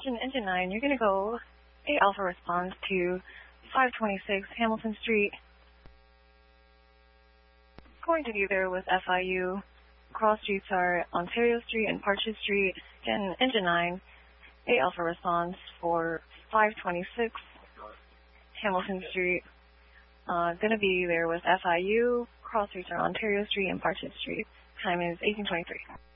Attention Engine 9, you're going to go 8 Alpha response to 526 Hamilton Street. Going to be there with FIU. Cross streets are Ontario Street and Partridge Street. Again, Engine 9, 8 Alpha response for 526 Hamilton Street. Going to be there with FIU. Cross streets are Ontario Street and Partridge Street. Time is 18:23.